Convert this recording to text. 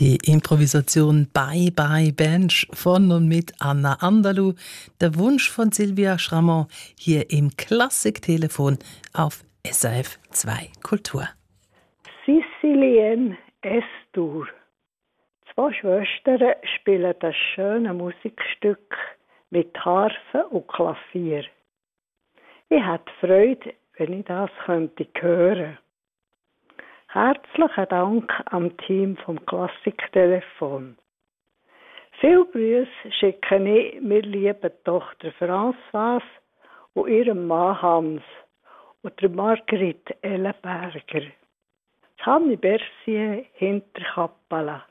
Die Improvisation Bye Bye Bench von und mit Anna Andalou. Der Wunsch von Sylvia Schramon hier im Klassiktelefon auf SRF 2 Kultur. Sicilien S-Dur. Zwei Schwestern spielen das schöne Musikstück mit Harfe und Klavier. Ich hätte Freude, wenn ich das könnte hören. Herzlichen Dank am Team vom Klassiktelefon. Viel Grüße schicke ich mir lieben Tochter Françoise und ihrem Mann Hans und der Marguerite Ellenberger. Hanni Bercier Hinterkappala.